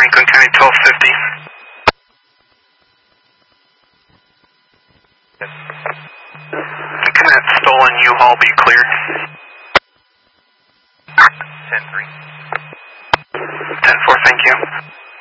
Franklin County 1250. Can that stolen U-Haul be cleared? 10-3. 10-4, thank you.